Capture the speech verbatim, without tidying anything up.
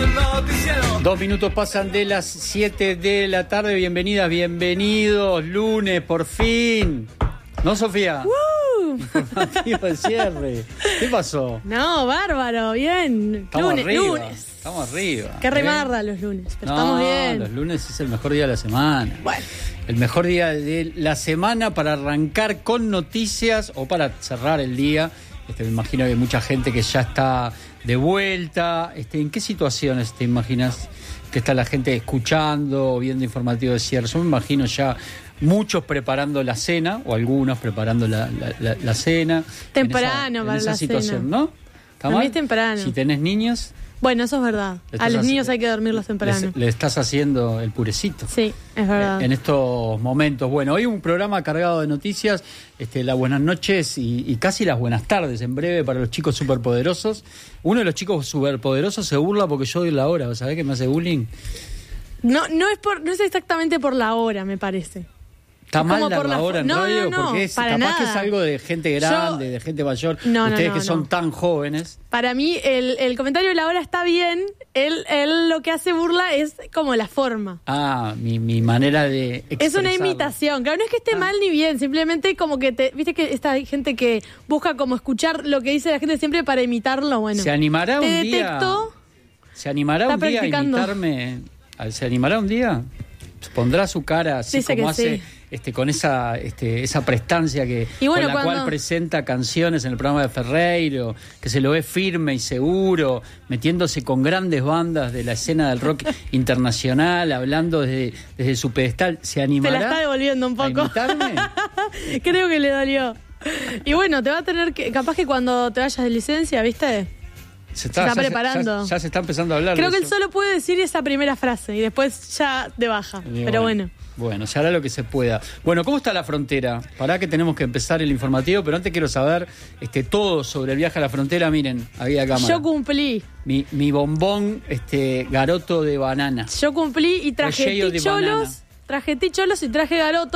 Dos minutos pasan de las siete de la tarde. Bienvenidas, bienvenidos. Lunes, por fin. ¿No, Sofía? ¡Woo! Informativo de cierre. ¿Qué pasó? No, bárbaro, bien. Estamos lunes, arriba. lunes. Estamos arriba. Qué ¿eh? remarda los lunes, pero no, estamos bien. Los lunes es el mejor día de la semana. Bueno. El mejor día de la semana para arrancar con noticias o para cerrar el día. Este, me imagino que hay mucha gente que ya está de vuelta. Este, ¿en qué situaciones te imaginas que está la gente escuchando o viendo informativo de cierre? Yo me imagino ya muchos preparando la cena o algunos preparando la, la, la, la cena. Temprano en esa, para en esa la situación, cena. ¿no? ¿Está A mí mal? es temprano. Si tenés niños... Bueno, eso es verdad. A los niños hay que dormirlos temprano. Le estás haciendo el purecito. Sí, es verdad. En estos momentos. Bueno, hoy un programa cargado de noticias, este, las buenas noches y, y casi las buenas tardes en breve para los chicos superpoderosos. Uno de los chicos superpoderosos se burla porque yo doy la hora, ¿sabés que me hace bullying? No, no es por, no es exactamente por la hora, me parece. Está mal como dar por la la hora en no, radio no, no, porque es, para capaz nada. que es algo de gente grande, Yo, de gente mayor. no, Ustedes no, que no, son no. tan jóvenes. Para mí, el, el comentario de la hora está bien. Él, él lo que hace burla es como la forma. Ah, mi, mi manera de expresarlo. Es una imitación. Claro, no es que esté ah. mal ni bien. Simplemente como que te... Viste que esta gente que busca como escuchar lo que dice la gente siempre para imitarlo. Bueno, ¿Se animará te un día? detectó, ¿Se animará un día a imitarme? ¿Se animará un día? ¿Pondrá su cara así Dice como que hace... sí. Este, con esa este, esa prestancia que y bueno, con la cuando... cual presenta canciones en el programa de Ferreiro, que se lo ve firme y seguro, metiéndose con grandes bandas de la escena del rock internacional, hablando desde, desde su pedestal, ¿se animará? Te la está devolviendo un poco. ¿A imitarme? Creo que le dolió. Y bueno, te va a tener que... Capaz que cuando te vayas de licencia, ¿viste? Se está, se está ya preparando. Se, ya, ya se está empezando a hablar. Creo de que eso. él solo puede decir esa primera frase y después ya de baja. Bien, pero bueno. bueno. Bueno, se hará lo que se pueda. Bueno, ¿cómo está la frontera? Pará que tenemos que empezar el informativo, pero antes quiero saber este, todo sobre el viaje a la frontera. Miren, había cámara. Yo cumplí. Mi, mi bombón este, garoto de banana. Yo cumplí y traje Relleno de ticholos, banana. traje ticholos y traje garoto.